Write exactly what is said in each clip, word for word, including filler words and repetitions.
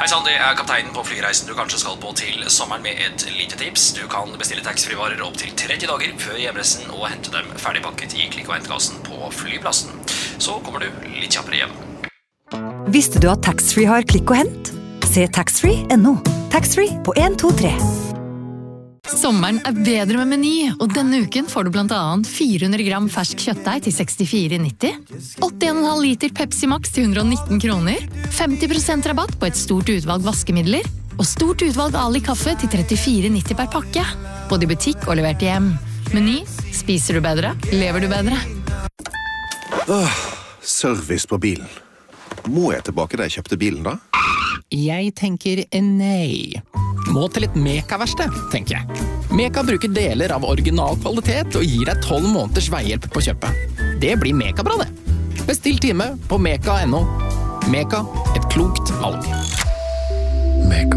Hei sann, det er kapteinen på flyreisen du kanskje skal på til sommeren med et lite tips. Du kan bestille taxfree-varer opp til tretti dager før hjemreisen og hente dem ferdigpakket i klikk- og hentekassen på flyplassen. Så kommer du litt kjappere hjem. Visste du at taxfree har klikk og hent? Se taxfree punktum no. Taxfree på en to tre. Sommeren er bedre med Meny, og denne uken får du blant annet fire hundre gram fersk kjøttdeig til sekstifire nitti, åtti komma fem liter Pepsi Max til hundre og nitten kroner, femti prosent rabatt på et stort utvalg vaskemidler, og stort utvalg Ali kaffe til trettifire nitti per pakke. Både i butikk og levert hjem. Meny, spiser du bedre, lever du bedre. Åh, service på bilen. Må jeg tilbake da jeg kjøpte bilen da? Jeg tenker nei. Må til et Meka-verksted, tenker jeg. Meka bruker deler av original kvalitet og gir deg tolv måneders veihjelp på kjøpet. Det blir Meka-bra det. Bestill time på meka punktum no. Meka, et klokt valg. Meka.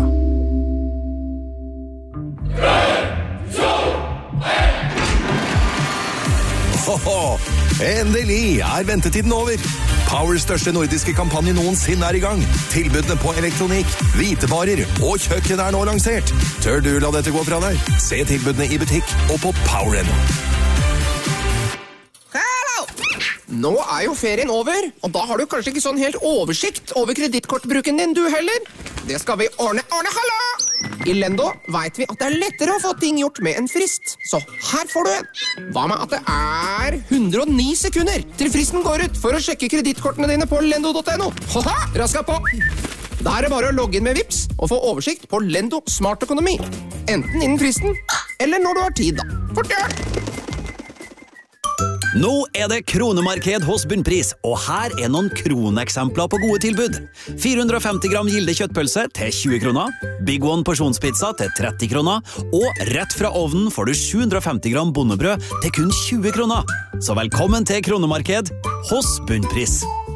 Hoho! Endelig er ventetiden over. Powers største nordiske kampanje noensinne er i gang. Tilbudene på elektronikk, hvitevarer og kjøkken er nå lansert. Tør du la dette gå fra deg? Se tilbudene i butikk og på Power punktum no. Hallo! Nå er jo ferien over, og da har du kanskje ikke sånn helt oversikt over kredittkortbruken din du heller. Det skal vi ordne. Ordne, hallo! I Lendo vet vi at det er lettere å få ting gjort med en frist, så her får du en. Hva med at det er hundre og ni sekunder til fristen går ut for å sjekke kredittkortene dine på lendo punktum no? Haha, raska på! Da er det bare å logge inn med Vips og få oversikt på Lendo Smart Økonomi. Enten innen fristen, eller når du har tid da. Fort gjør! Nå er det kronemarked hos Bunnpris, og her er noen kroneksempler på gode tilbud. fire hundre og femti gram gilde kjøttpølse til tjue kroner, Big One porsjonspizza til tretti kroner, og rett fra ovnen får du sju hundre og femti gram bondebrød til kun tjue kroner. Så velkommen til kronemarked hos Bunnpris.